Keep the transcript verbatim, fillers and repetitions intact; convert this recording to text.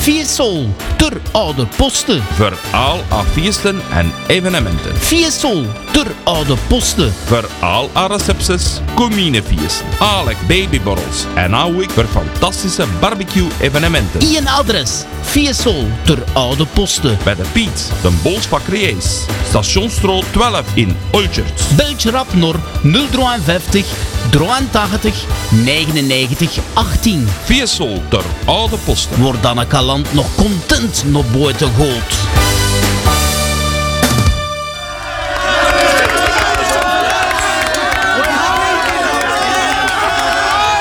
Fiesol, ter oude posten. Voor al haar feesten en evenementen. Fiesol, ter oude posten. Voor al haar recepties, cominefeesten, alle babyborrels en ook voor fantastische barbecue-evenementen. Ien adres, Fiesol, ter oude posten. Bij de Piet, de Bolsbakkerijs, Stationsstraat twaalf in Olchert. Beltje rap naar nul vijftig, drieëntachtig, negenennegentig, achttien. Fiesol ter oude posten. Wordt dan een kalant nog content naar buiten gooit.